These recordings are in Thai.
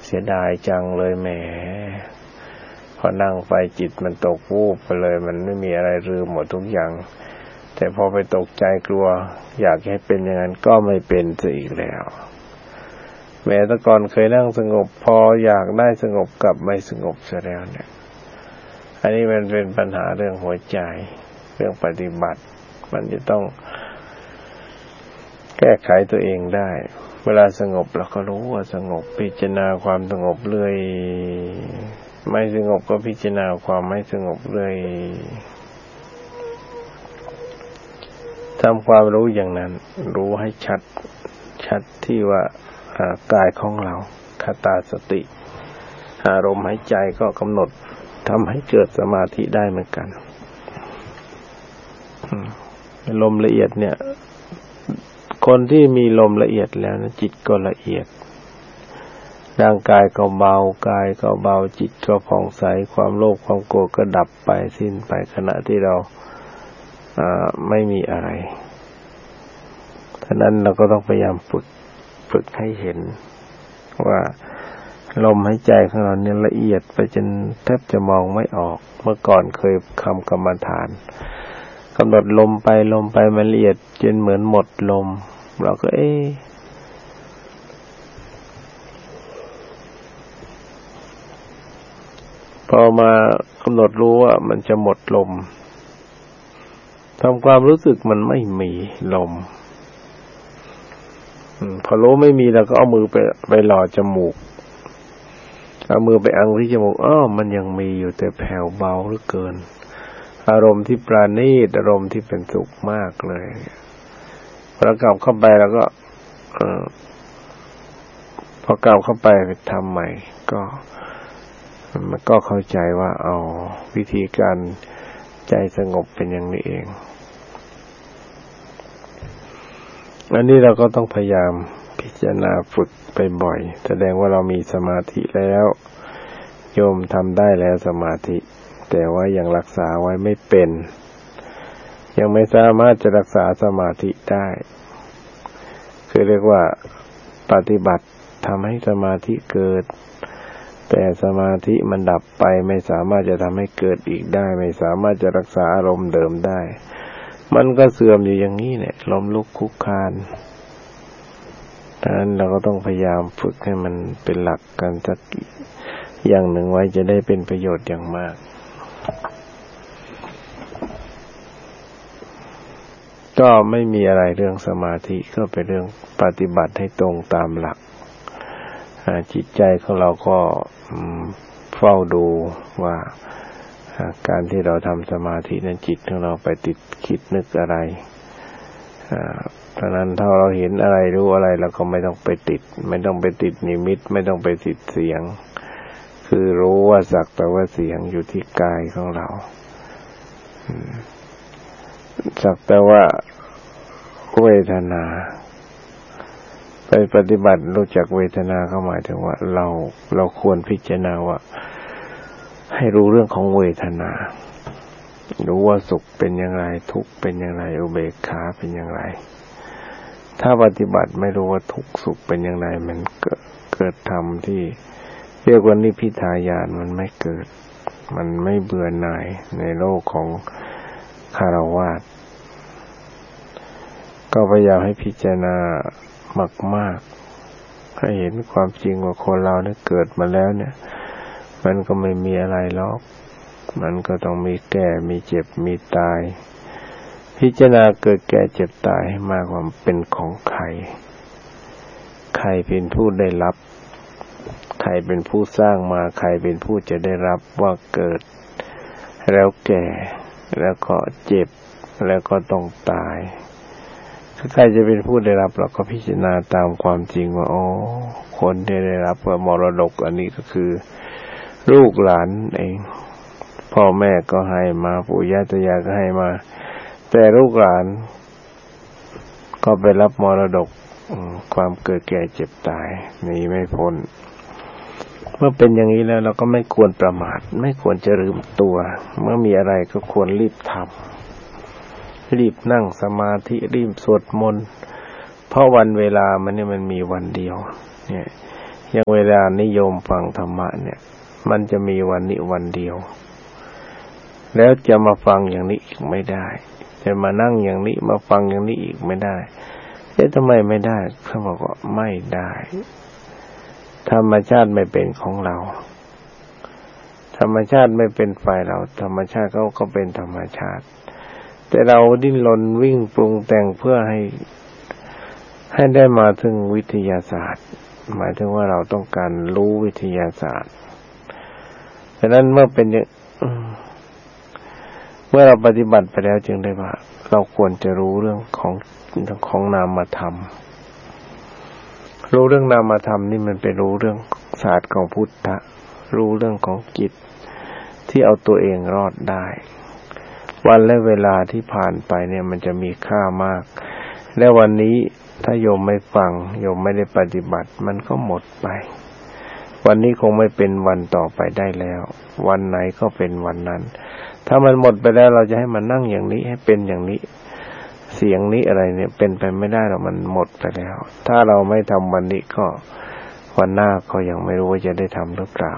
เสียดายจังเลยแหมพอนั่งไปจิตมันตกวูบไปเลยมันไม่มีอะไรลืมหมดทุกอย่างแต่พอไปตกใจกลัวอยากให้เป็นอย่างนั้นก็ไม่เป็นซะอีกแล้วแม้แต่ก่อนเคยนั่งสงบพออยากได้สงบกลับไม่สงบซะแล้วเนี่ยอันนี้มันเป็นปัญหาเรื่องหัวใจเรื่องปฏิบัติมันจะต้องแก้ไขตัวเองได้เวลาสงบเราก็รู้ว่าสงบพิจารณาความสงบเรื่อยไม่สงบก็พิจารณาความไม่สงบเรื่อยทำความรู้อย่างนั้นรู้ให้ชัดที่ว่ากายของเราคตาสติอารมณ์หายใจก็กำหนดทำให้เกิดสมาธิได้เหมือนกันลมละเอียดเนี่ยคนที่มีลมละเอียดแล้วนะจิตก็ละเอียดร่างกายก็เบากายก็เบาจิตก็ผ่องใสความโลภความโกรธก็ดับไปสิ้นไปขณะที่เราไม่มีอะไรฉะนั้นเราก็ต้องพยายามฝึกให้เห็นว่าลมหายใจของเราเนี่ยละเอียดไปจนแทบจะมองไม่ออกเมื่อก่อนเคยทำกรรมฐานกำหนดลมไปมันละเอียดจนเหมือนหมดลมเราก็พอมากำหนดรู้ว่ามันจะหมดลมทำความรู้สึกมันไม่มีลมพอรู้ไม่มีเราก็เอามือไปหล่อจมูกเอามือไปอังที่จมูกมันยังมีอยู่แต่แผ่วเบาเหลือเกินอารมณ์ที่ปราณีตอารมณ์ที่เป็นสุขมากเลยพอกลับเข้าไปแล้วก็พอกลับเข้าไปทำใหม่มันก็เข้าใจว่าวิธีการใจสงบเป็นอย่างนี้เองอันนี้เราก็ต้องพยายามพิจารณาฝึกไปบ่อยแสดงว่าเรามีสมาธิแล้วโยมทำได้แล้วสมาธิแต่ว่ายังรักษาไว้ไม่เป็นยังไม่สามารถจะรักษาสมาธิได้คือเรียกว่าปฏิบัติทำให้สมาธิเกิดแต่สมาธิมันดับไปไม่สามารถจะทำให้เกิดอีกได้ไม่สามารถจะรักษาอารมณ์เดิมได้มันก็เสื่อมอยู่อย่างนี้เนี่ยล้มลุกคลุกคลานดังนั้นเราก็ต้องพยายามฝึกให้มันเป็นหลักกันสักอย่างหนึ่งไว้จะได้เป็นประโยชน์อย่างมากก็ไม่มีอะไรเรื่องสมาธิก็เป็นเรื่องปฏิบัติให้ตรงตามหลักจิตใจของเราก็เฝ้าดูว่าการที่เราทำสมาธินั้นจิตของเราไปติดคิดนึกอะไรเพราะนั้นถ้าเราเห็นอะไรรู้อะไรเราก็ไม่ต้องไปติดนิมิตไม่ต้องไปติดเสียงคือรู้ว่าสักแต่ว่าเสียงอยู่ที่กายของเราสักแต่ว่าเวทนาไปปฏิบัติรู้จักเวทนาเข้าหมายถึงว่าเราควรพิจารณาว่าให้รู้เรื่องของเวทนารู้ว่าสุขเป็นอย่างไรทุกข์เป็นอย่างไรอุเบกขาเป็นอย่างไรถ้าปฏิบัติไม่รู้ว่าทุกข์สุขเป็นอย่างไรมันเกิดธรรมที่เรียกว่านิพพิทายานมันไม่เกิดมันไม่เบื่อหน่ายในโลกของคฤหัสถ์ก็พยายามให้พิจารณามากๆให้เห็นความจริงว่าคนเราเนี่ยเกิดมาแล้วเนี่ยมันก็ไม่มีอะไรหรอกมันก็ต้องมีแก่มีเจ็บมีตายพิจารณาเกิดแก่เจ็บตายให้มากว่าเป็นของใครเป็นผู้ได้รับใครเป็นผู้สร้างมาใครเป็นผู้จะได้รับว่าเกิดแล้วแก่แล้วก็เจ็บแล้วก็ต้องตายถ้าใครจะเป็นผู้ได้รับเราก็พิจารณาตามความจริงว่าคนที่ได้รับมรดกอันนี้ก็คือลูกหลานเองพ่อแม่ก็ให้มาปู่ย่าตายายก็ให้มาแต่ลูกหลานก็ไปรับมรดกความเกิดแก่เจ็บตายหนีไม่พ้นเมื่อเป็นอย่างนี้แล้วเราก็ไม่ควรประมาทไม่ควรจะลืมตัวเมื่อมีอะไรก็ควรรีบทำรีบนั่งสมาธิรีบสวดมนต์เพราะวันเวลามันมีวันเดียวเนี่ยอย่างเวลานิยมฟังธรรมะเนี่ยมันจะมีวันนี้วันเดียวแล้วจะมาฟังอย่างนี้อีกไม่ได้จะมานั่งอย่างนี้มาฟังอย่างนี้อีกไม่ได้ทำไมไม่ได้เขาบอกว่าไม่ได้ธรรมชาติไม่เป็นของเราธรรมชาติไม่เป็นฝ่ายเราธรรมชาติเขาก็เป็นธรรมชาติแต่เราดิ้นรนวิ่งปรุงแต่งเพื่อให้ได้มาถึงวิทยาศาสตร์หมายถึงว่าเราต้องการรู้วิทยาศาสตร์ฉะนั้นเมื่อเราปฏิบัติไปแล้วจึงได้ว่าเราควรจะรู้เรื่องของนามธรรมรู้เรื่องนามธรรมนี่มันไปรู้เรื่องศาสตร์ของพุทธะรู้เรื่องของจิตที่เอาตัวเองรอดได้วันและเวลาที่ผ่านไปเนี่ยมันจะมีค่ามากและวันนี้ถ้าโยมไม่ฟังโยมไม่ได้ปฏิบัติมันก็หมดไปวันนี้คงไม่เป็นวันต่อไปได้แล้ววันไหนก็เป็นวันนั้นถ้ามันหมดไปแล้วเราจะให้มันนั่งอย่างนี้ให้เป็นอย่างนี้เสียงนี้อะไรเนี่ยเป็นไปไม่ได้หรอกมันหมดไปแล้วถ้าเราไม่ทำวันนี้ก็วันหน้าก็ยังไม่รู้ว่าจะได้ทำหรือเปล่า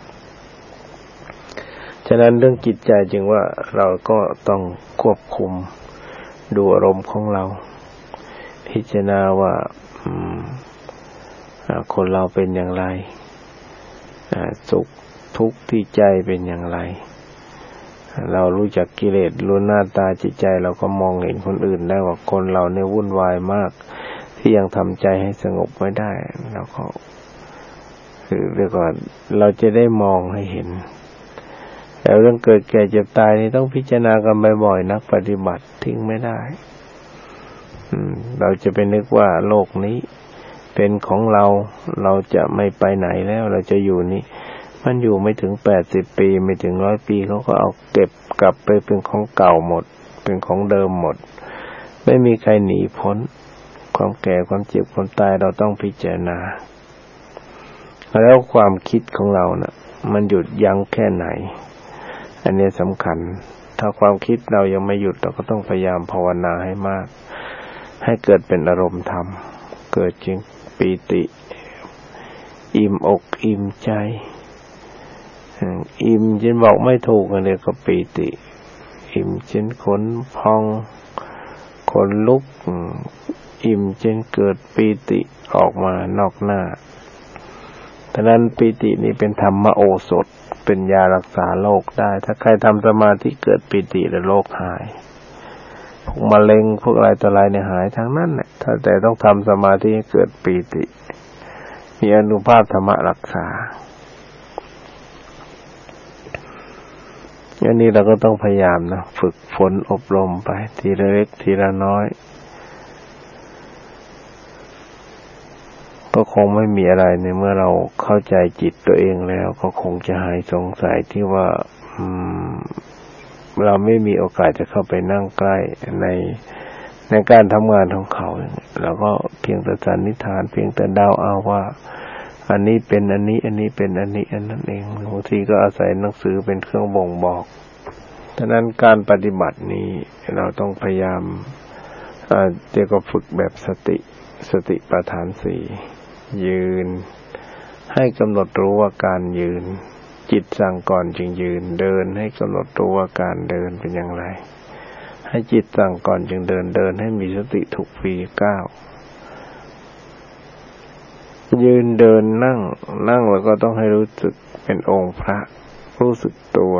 ฉะนั้นเรื่องจิตใจจึงว่าเราก็ต้องควบคุมดูอารมณ์ของเราพิจารณาว่าคนเราเป็นอย่างไรสุขทุกข์ที่ใจเป็นอย่างไรเรารู้จักกิเลสรู้หน้าตาจิตใจเราก็มองเห็นคนอื่นได้ว่าคนเราเนี่ยวุ่นวายมากที่ยังทำใจให้สงบไม่ได้แล้วก็คือเรียกว่าเราจะได้มองให้เห็นแต่เรื่องเกิดแก่เจ็บตายนี่ต้องพิจารณากันบ่อยๆนักปฏิบัติทิ้งไม่ได้เราจะไปนึกว่าโลกนี้เป็นของเราเราจะไม่ไปไหนแล้วเราจะอยู่นี่มันอยู่ไม่ถึง80 ปีไม่ถึง100 ปีเขาก็เอาเก็บกลับไปเป็นของเก่าหมดเป็นของเดิมหมดไม่มีใครหนีพ้นความแก่ความเจ็บความตายเราต้องพิจารณาแล้วความคิดของเราน่ะมันหยุดยั้งแค่ไหนอันนี้สำคัญถ้าความคิดเรายังไม่หยุดเราก็ต้องพยายามภาวนาให้มากให้เกิดเป็นอารมณ์ธรรมเกิดจึงปีติอิ่มอกอิ่มใจอิ่มจนบอกไม่ถูกกันเลยก็ปีติอิ่มจนขนพองขนลุกอิ่มจนเกิดปีติออกมานอกหน้าฉะนั้นปีตินี้เป็นธรรมโอสถเป็นยารักษาโรคได้ถ้าใครทำสมาธิเกิดปีติแล้วโรคหายพวกมะเร็งพวกอะไรต่ออะไรเนี่ยหายทั้งนั้นแหละถ้าแต่ต้องทำสมาธิให้เกิดปีติมีอานุภาพธรรมรักษาอันนี้เราก็ต้องพยายามนะฝึกฝนอบรมไปทีละเล็กทีละน้อยก็คงไม่มีอะไรในเมื่อเราเข้าใจจิตตัวเองแล้วก็คงจะหายสงสัยที่ว่าเราไม่มีโอกาสจะเข้าไปนั่งใกล้ในการทำงานของเขาเราก็เพียงแต่สันนิษฐานเพียงแต่เดาเอาว่าอันนี้เป็นอันนี้อันนี้เป็นอันนี้อันนั้นเองบางทีก็อาศัยหนังสือเป็นเครื่องบ่งบอกฉะนั้นการปฏิบัตินี้เราต้องพยายามเดี๋ยวก็ฝึกแบบสติปัฏฐาน4ยืนให้กำหนดรู้ว่าการยืนจิตสั่งก่อนจึงยืนเดินให้กำหนดรู้ว่าการเดินเป็นอย่างไรให้จิตสั่งก่อนจึงเดินให้มีสติทุกฝีก้าวยืนเดินนั่งแล้วก็ต้องให้รู้สึกเป็นองค์พระรู้สึกตัว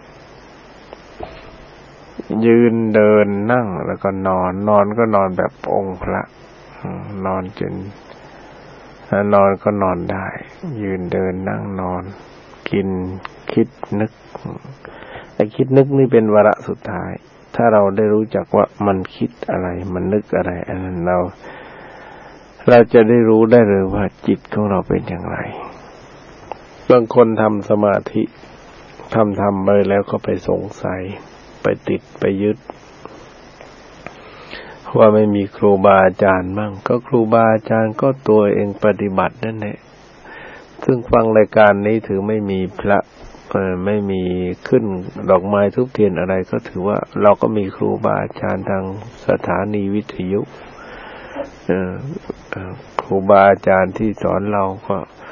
ยืนเดินนั่งแล้วก็นอนก็นอนแบบองค์พระนอนจนนอนก็นอนได้ยืนเดินนั่งนอนกินคิดนึกไอ้คิดนึกนี่เป็นวาระสุดท้ายถ้าเราได้รู้จักว่ามันคิดอะไรมันนึกอะไรอันนั้นเราจะได้รู้ได้เลยว่าจิตของเราเป็นอย่างไรบางคนทำสมาธิทำไปแล้วก็ไปสงสัยไปติดไปยึดว่าไม่มีครูบาอาจารย์บ้างก็ครูบาอาจารย์ก็ตัวเองปฏิบัตินั่นแหละซึ่งฟังรายการนี้ถือไม่มีพระไม่มีขึ้นดอกไม้ทุบเทียนอะไรก็ถือว่าเราก็มีครูบาอาจารย์ทางสถานีวิทยุครูบาอาจารย์ที่สอนเราก็